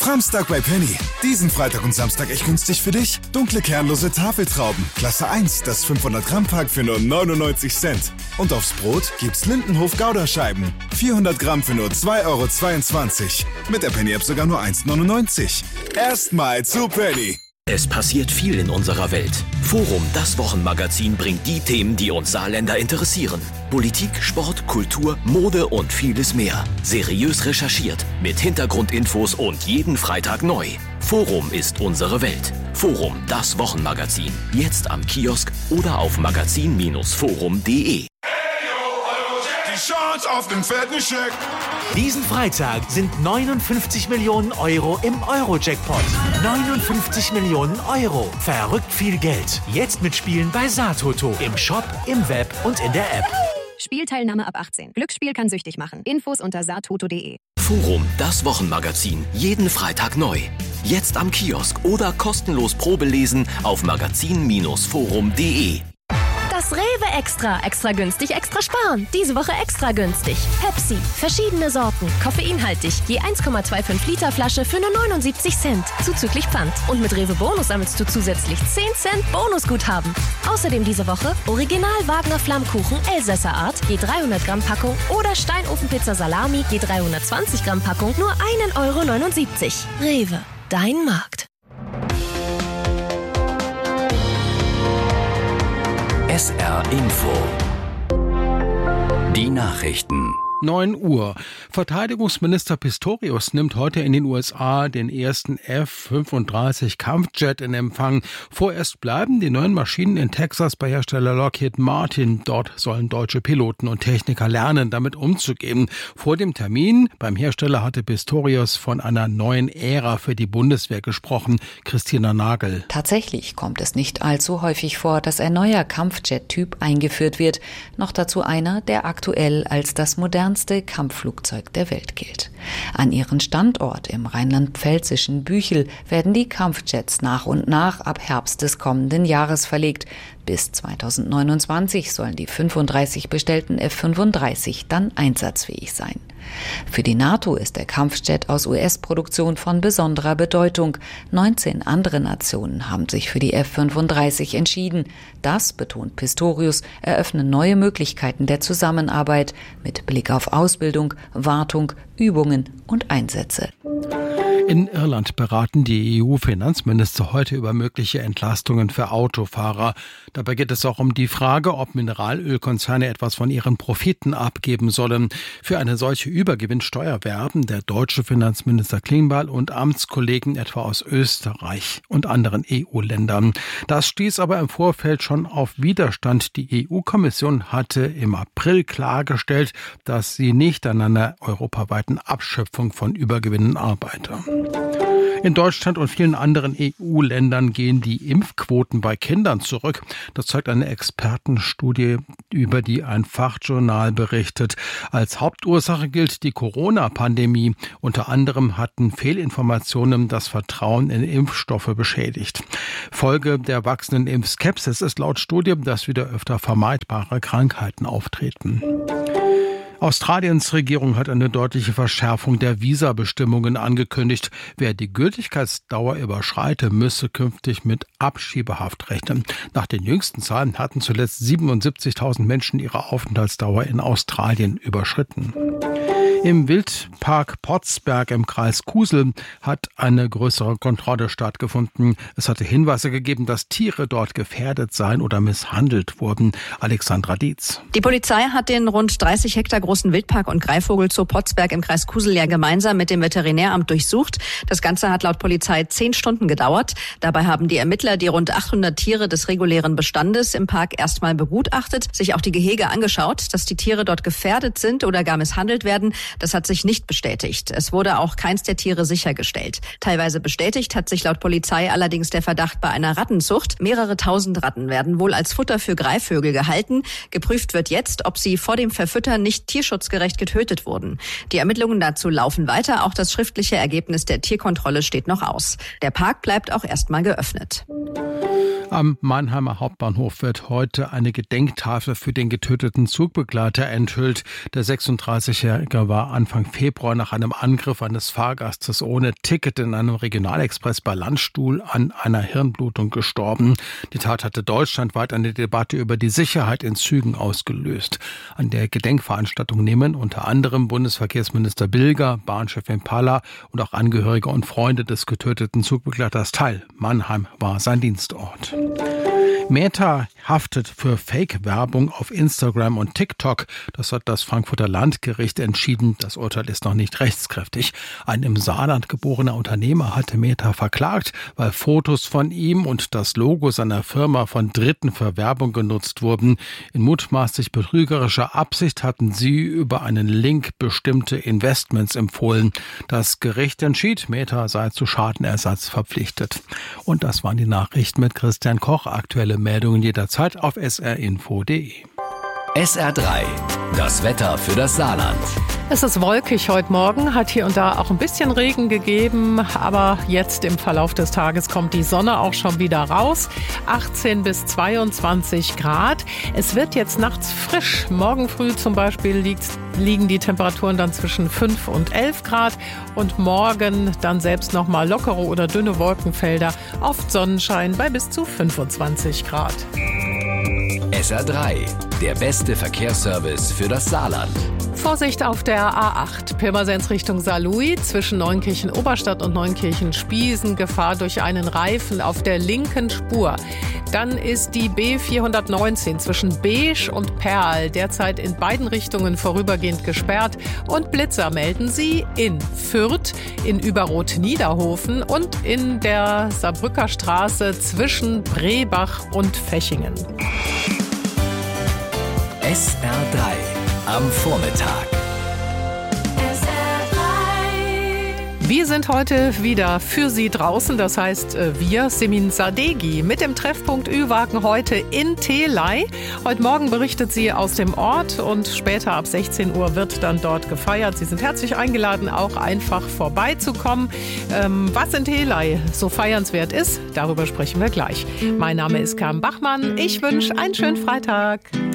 Samstag bei Penny. Diesen Freitag und Samstag echt günstig für dich. Dunkle kernlose Tafeltrauben, Klasse 1, das 500 Gramm Pack für nur 99 Cent. Und aufs Brot gibt's Lindenhof Gouda-Scheiben. 400 Gramm für nur 2,22 €. Mit der Penny-App sogar nur 1,99 €. Erstmal zu Penny. Es passiert viel in unserer Welt. Forum, das Wochenmagazin, bringt die Themen, die uns Saarländer interessieren. Politik, Sport, Kultur, Mode und vieles mehr. Seriös recherchiert, mit Hintergrundinfos und jeden Freitag neu. Forum ist unsere Welt. Forum, das Wochenmagazin. Jetzt am Kiosk oder auf magazin-forum.de. Chance auf den fetten Scheck. Diesen Freitag sind 59 Millionen € im Euro-Jackpot. 59 Millionen €. Verrückt viel Geld. Jetzt mitspielen bei Saartoto. Im Shop, im Web und in der App. Spielteilnahme ab 18. Glücksspiel kann süchtig machen. Infos unter saartoto.de. Forum, das Wochenmagazin. Jeden Freitag neu. Jetzt am Kiosk oder kostenlos Probelesen auf magazin-forum.de. Das Rewe Extra. Extra günstig, extra sparen. Diese Woche extra günstig. Pepsi. Verschiedene Sorten. Koffeinhaltig. Je 1,25 Liter Flasche für nur 79 Cent. Zuzüglich Pfand. Und mit Rewe Bonus sammelst du zusätzlich 10 Cent Bonusguthaben. Außerdem diese Woche Original Wagner Flammkuchen Elsässer Art. Je 300 Gramm Packung. Oder Steinofenpizza Salami. Je 320 Gramm Packung. Nur 1,79 €. Rewe. Dein Markt. SR Info. Die Nachrichten. 9 Uhr. Verteidigungsminister Pistorius nimmt heute in den USA den ersten F-35 Kampfjet in Empfang. Vorerst bleiben die 9 Maschinen in Texas bei Hersteller Lockheed Martin. Dort sollen deutsche Piloten und Techniker lernen, damit umzugehen. Vor dem Termin beim Hersteller hatte Pistorius von einer neuen Ära für die Bundeswehr gesprochen. Christina Nagel. Tatsächlich kommt es nicht allzu häufig vor, dass ein neuer Kampfjet-Typ eingeführt wird. Noch dazu einer, der aktuell als das modernste Kampfflugzeug der Welt gilt. An ihren Standort im rheinland-pfälzischen Büchel werden die Kampfjets nach und nach ab Herbst des kommenden Jahres verlegt. Bis 2029 sollen die 35 bestellten F-35 dann einsatzfähig sein. Für die NATO ist der Kampfjet aus US-Produktion von besonderer Bedeutung. 19 andere Nationen haben sich für die F-35 entschieden. Das, betont Pistorius, eröffnen neue Möglichkeiten der Zusammenarbeit mit Blick auf Ausbildung, Wartung, Übungen und Einsätze. In Irland beraten die EU-Finanzminister heute über mögliche Entlastungen für Autofahrer. Dabei geht es auch um die Frage, ob Mineralölkonzerne etwas von ihren Profiten abgeben sollen. Für eine solche Übergewinnsteuer werben der deutsche Finanzminister Klingbeil und Amtskollegen etwa aus Österreich und anderen EU-Ländern. Das stieß aber im Vorfeld schon auf Widerstand. Die EU-Kommission hatte im April klargestellt, dass sie nicht an einer europaweiten Abschöpfung von Übergewinnen arbeite. In Deutschland und vielen anderen EU-Ländern gehen die Impfquoten bei Kindern zurück. Das zeigt eine Expertenstudie, über die ein Fachjournal berichtet. Als Hauptursache gilt die Corona-Pandemie. Unter anderem hatten Fehlinformationen das Vertrauen in Impfstoffe beschädigt. Folge der wachsenden Impfskepsis ist laut Studie, dass wieder öfter vermeidbare Krankheiten auftreten. Australiens Regierung hat eine deutliche Verschärfung der Visabestimmungen angekündigt. Wer die Gültigkeitsdauer überschreite, müsse künftig mit Abschiebehaft rechnen. Nach den jüngsten Zahlen hatten zuletzt 77.000 Menschen ihre Aufenthaltsdauer in Australien überschritten. Im Wildpark Potsberg im Kreis Kusel hat eine größere Kontrolle stattgefunden. Es hatte Hinweise gegeben, dass Tiere dort gefährdet seien oder misshandelt wurden. Alexandra Dietz. Die Polizei hat den rund 30 Hektar großen Wildpark und Greifvogelzoo Potsberg im Kreis Kusel ja gemeinsam mit dem Veterinäramt durchsucht. Das Ganze hat laut Polizei 10 Stunden gedauert. Dabei haben die Ermittler die rund 800 Tiere des regulären Bestandes im Park erstmal begutachtet, sich auch die Gehege angeschaut. Dass die Tiere dort gefährdet sind oder gar misshandelt werden, das hat sich nicht bestätigt. Es wurde auch keins der Tiere sichergestellt. Teilweise bestätigt hat sich laut Polizei allerdings der Verdacht bei einer Rattenzucht. Mehrere tausend Ratten werden wohl als Futter für Greifvögel gehalten. Geprüft wird jetzt, ob sie vor dem Verfüttern nicht tierschutzgerecht getötet wurden. Die Ermittlungen dazu laufen weiter. Auch das schriftliche Ergebnis der Tierkontrolle steht noch aus. Der Park bleibt auch erstmal geöffnet. Am Mannheimer Hauptbahnhof wird heute eine Gedenktafel für den getöteten Zugbegleiter enthüllt. Der 36-Jährige war Anfang Februar nach einem Angriff eines Fahrgastes ohne Ticket in einem Regionalexpress bei Landstuhl an einer Hirnblutung gestorben. Die Tat hatte deutschlandweit eine Debatte über die Sicherheit in Zügen ausgelöst. An der Gedenkveranstaltung nehmen unter anderem Bundesverkehrsminister Bilger, Bahnchefin Paller und auch Angehörige und Freunde des getöteten Zugbegleiters teil. Mannheim war sein Dienstort. Meta haftet für Fake-Werbung auf Instagram und TikTok. Das hat das Frankfurter Landgericht entschieden. Das Urteil ist noch nicht rechtskräftig. Ein im Saarland geborener Unternehmer hatte Meta verklagt, weil Fotos von ihm und das Logo seiner Firma von Dritten für Werbung genutzt wurden. In mutmaßlich betrügerischer Absicht hatten sie über einen Link bestimmte Investments empfohlen. Das Gericht entschied, Meta sei zu Schadenersatz verpflichtet. Und das waren die Nachrichten mit Christian Koch. Aktuelle Meldungen jederzeit auf srinfo.de. SR3, das Wetter für das Saarland. Es ist wolkig heute Morgen, hat hier und da auch ein bisschen Regen gegeben, aber jetzt im Verlauf des Tages kommt die Sonne auch schon wieder raus. 18 bis 22 Grad. Es wird jetzt nachts frisch. Morgen früh zum Beispiel liegen die Temperaturen dann zwischen 5 und 11 Grad und morgen dann selbst nochmal lockere oder dünne Wolkenfelder, oft Sonnenschein bei bis zu 25 Grad. SR3, der beste Verkehrsservice für das Saarland. Vorsicht auf der A8, Pirmasens Richtung Saarlouis, zwischen Neunkirchen-Oberstadt und Neunkirchen-Spiesen, Gefahr durch einen Reifen auf der linken Spur. Dann ist die B419 zwischen Beesch und Perl derzeit in beiden Richtungen vorübergehend gesperrt und Blitzer melden sie in Fürth, in Überroth-Niederhofen und in der Saarbrücker Straße zwischen Brebach und Fechingen. SR3 am Vormittag. Wir sind heute wieder für Sie draußen, das heißt wir, Semin Sadeghi, mit dem Treffpunkt Ü-Wagen heute in Theley. Heute Morgen berichtet sie aus dem Ort und später ab 16 Uhr wird dann dort gefeiert. Sie sind herzlich eingeladen, auch einfach vorbeizukommen. Was in Theley so feiernswert ist, darüber sprechen wir gleich. Mein Name ist Carmen Bachmann. Ich wünsche einen schönen Freitag.